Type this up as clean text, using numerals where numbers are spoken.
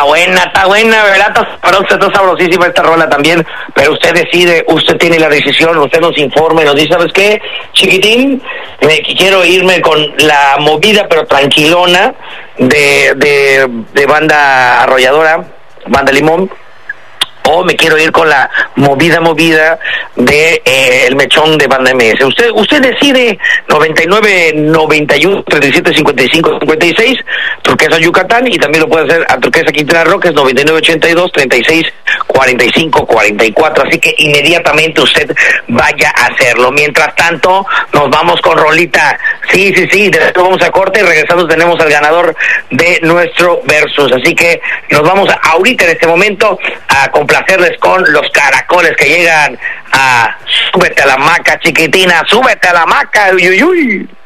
Está buena, ¿verdad? Está sabrosísima esta rola también, pero usted decide, usted tiene la decisión, usted nos informa y nos dice, ¿sabes qué, chiquitín? Quiero irme con la movida, pero tranquilona, de Banda Arrolladora, Banda Limón, o me quiero ir con la movida de el mechón de Banda MS. Usted decide. 99 91 37 55 56 Turquesa Yucatán, y también lo puede hacer a Turquesa Quintana Roo, que es 99 82 36 45 44. Así que inmediatamente usted vaya a hacerlo. Mientras tanto, nos vamos con rolita. Sí, después vamos a corte y regresando tenemos al ganador de nuestro versus. Así que nos vamos ahorita en este momento a complacerles con los Caracoles, que llegan a Súbete a la Hamaca, chiquitina, súbete a la hamaca, uy.